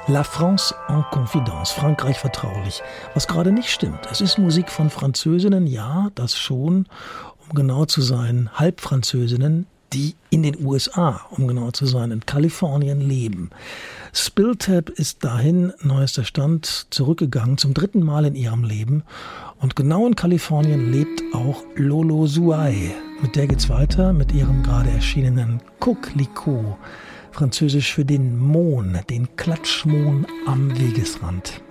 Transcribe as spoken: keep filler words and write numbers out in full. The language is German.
La France en Confidence, Frankreich vertraulich, was gerade nicht stimmt. Es ist Musik von Französinnen, ja, das schon, um genau zu sein, Halbfranzösinnen, die in den U S A, um genau zu sein, in Kalifornien leben. Spilltap ist dahin, neuester Stand, zurückgegangen, zum dritten Mal in ihrem Leben. Und genau in Kalifornien lebt auch Lolo Zouaï. Mit der geht's weiter, mit ihrem gerade erschienenen Coquelicot, französisch für den Mohn, den Klatschmohn am Wegesrand.